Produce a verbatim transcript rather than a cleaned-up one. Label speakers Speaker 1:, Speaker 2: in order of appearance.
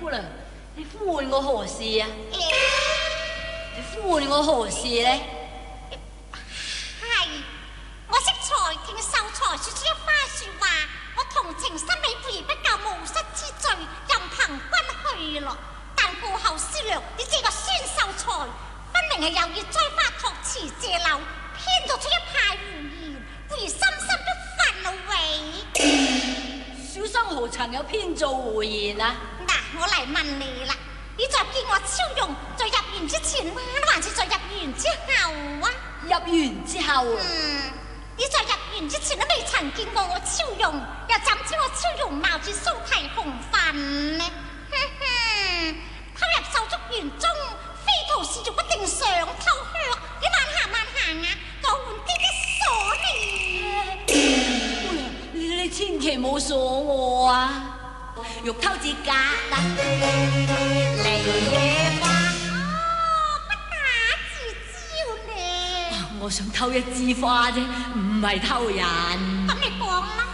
Speaker 1: 啦，你呼喚我何事啊？你呼喚我何事呢？
Speaker 2: 係，我識才聽秀才說出一番說話，我同情心美婦而不救無失之罪，任憑君去咯。但過後思量，你這個孫秀才，分明係有意栽花託詞借柳，編造出一派胡言，故而深深都憤怒喂。
Speaker 1: 小生何曾有編造胡言啊？
Speaker 2: 嗱，我嚟問你啦，你在見我超容在入園之前啊，還是在入園之後啊？
Speaker 1: 入園之後。
Speaker 2: 嗯，你在入園之前都未曾見過我超容，又怎知我超容貌似蘇提紅粉呢？哼哼，偷入秀竹園中，非徒是族，一定想偷吃。你慢行慢行啊，我換啲啲鎖你。
Speaker 1: 你你千祈冇鎖我啊！欲偷自格啊，梨野花。
Speaker 2: 哦，不打自招呢。
Speaker 1: 我想偷一枝花啫，唔係偷人。
Speaker 2: 咁你講啦。